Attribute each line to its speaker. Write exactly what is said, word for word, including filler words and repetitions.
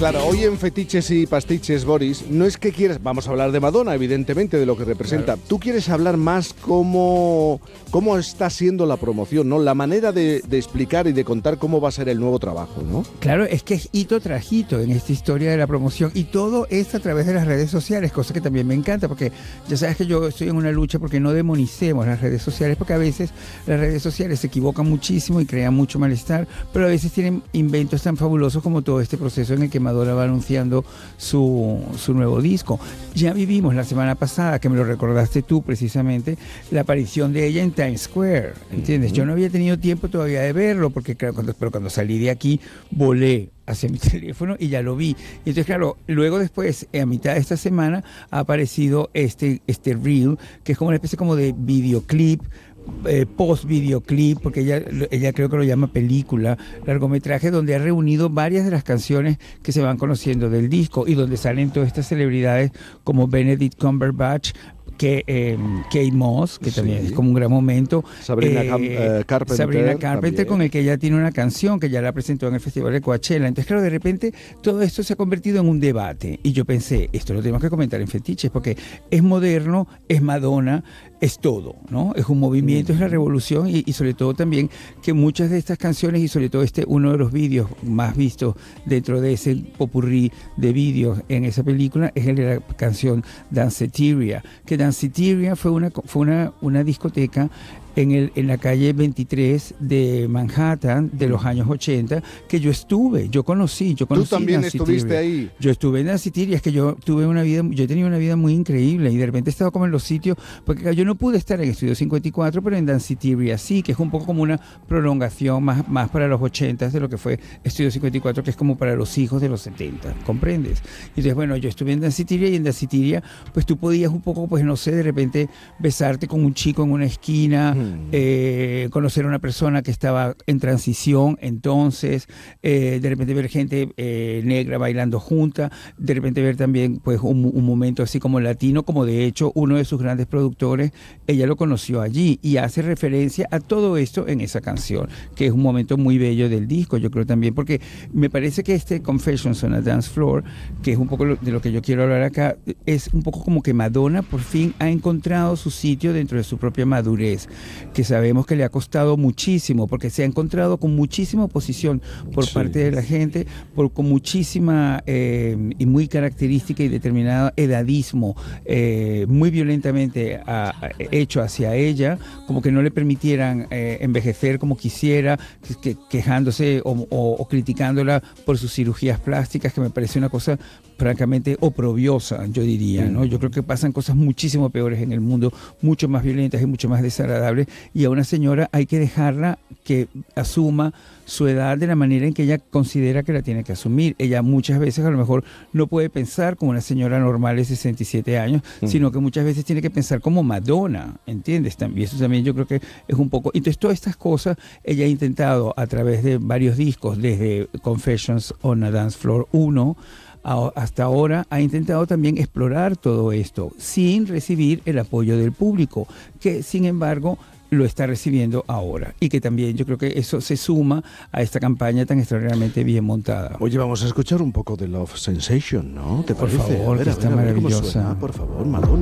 Speaker 1: Claro, hoy en Fetiches y Pastiches, Boris, no es que quieras... Vamos a hablar de Madonna, evidentemente, de lo que representa. Claro. Tú quieres hablar más cómo, cómo está siendo la promoción, ¿no? La manera de, de explicar y de contar cómo va a ser el nuevo trabajo, ¿no?
Speaker 2: Claro, es que es hito tras hito en esta historia de la promoción y todo es a través de las redes sociales, cosa que también me encanta, porque ya sabes que yo estoy en una lucha porque no demonicemos las redes sociales, porque a veces las redes sociales se equivocan muchísimo y crean mucho malestar, pero a veces tienen inventos tan fabulosos como todo este proceso en el que Madonna va anunciando su, su nuevo disco. Ya vivimos la semana pasada, que me lo recordaste tú precisamente, la aparición de ella en Times Square, ¿entiendes? Uh-huh. Yo no había tenido tiempo todavía de verlo, porque claro, cuando, pero cuando salí de aquí volé hacia mi teléfono y ya lo vi. Y entonces, claro, luego después, a mitad de esta semana, ha aparecido este, este reel, que es como una especie como de videoclip, Eh, post videoclip, porque ella, ella creo que lo llama película, largometraje, donde ha reunido varias de las canciones que se van conociendo del disco y donde salen todas estas celebridades como Benedict Cumberbatch, que eh, Kate Moss, que sí. también es como un gran momento.
Speaker 1: Sabrina, eh, Cam, uh, Carpenter.
Speaker 2: Sabrina Carpenter, también. Con el que ella tiene una canción que ya la presentó en el Festival de Coachella. Entonces, claro, de repente todo esto se ha convertido en un debate. Y yo pensé, esto lo tenemos que comentar en Fetiches, porque es moderno, es Madonna, es todo, ¿no? Es un movimiento, mm. es la revolución y, y sobre todo también que muchas de estas canciones y sobre todo este, uno de los vídeos más vistos dentro de ese popurrí de vídeos en esa película es el de la canción Danceteria, que Danceteria fue una, fue una, una discoteca en, el, en la calle veintitrés de Manhattan de los años ochenta, que yo estuve, yo conocí, yo conocí.
Speaker 1: ¿Tú también estuviste ahí?
Speaker 2: Yo estuve en Danceteria, es que yo tuve una vida, yo he tenido una vida muy increíble y de repente he estado como en los sitios, porque yo no pude estar en Estudio cincuenta y cuatro, pero en Danceteria sí, que es un poco como una prolongación más, más para los ochenta de lo que fue Estudio cincuenta y cuatro, que es como para los hijos de los setenta, ¿comprendes? Y entonces, bueno, yo estuve en Danceteria y en Danceteria, pues tú podías un poco, pues no sé, de repente besarte con un chico en una esquina, Eh, conocer a una persona que estaba en transición, entonces eh, de repente ver gente eh, negra bailando junta, de repente ver también pues un, un momento así como latino, como de hecho uno de sus grandes productores, ella lo conoció allí y hace referencia a todo esto en esa canción, que es un momento muy bello del disco, yo creo también, porque me parece que este Confessions on a Dance Floor, que es un poco de lo que yo quiero hablar acá, es un poco como que Madonna por fin ha encontrado su sitio dentro de su propia madurez, que sabemos que le ha costado muchísimo, porque se ha encontrado con muchísima oposición por sí. parte de la gente, por, con muchísima eh, y muy característica y determinado edadismo eh, muy violentamente a, a, hecho hacia ella, como que no le permitieran eh, envejecer como quisiera, que, que, quejándose o, o, o criticándola por sus cirugías plásticas, que me parece una cosa francamente oprobiosa, yo diría, ¿no? Yo creo que pasan cosas muchísimo peores en el mundo, mucho más violentas y mucho más desagradables, y a una señora hay que dejarla que asuma su edad de la manera en que ella considera que la tiene que asumir. Ella muchas veces a lo mejor no puede pensar como una señora normal de sesenta y siete años, mm. sino que muchas veces tiene que pensar como Madonna, ¿entiendes? Y eso también yo creo que es un poco... Entonces todas estas cosas ella ha intentado a través de varios discos, desde Confessions on a Dance Floor uno, hasta ahora ha intentado también explorar todo esto sin recibir el apoyo del público, que sin embargo lo está recibiendo ahora, y que también yo creo que eso se suma a esta campaña tan extraordinariamente bien montada.
Speaker 1: Oye, vamos a escuchar un poco de Love Sensation, ¿no? ¿Te parece?
Speaker 2: Por favor,
Speaker 1: a ver,
Speaker 2: que
Speaker 1: a
Speaker 2: está
Speaker 1: ver, a ver
Speaker 2: maravillosa.
Speaker 1: Cómo suena, por favor, Madonna.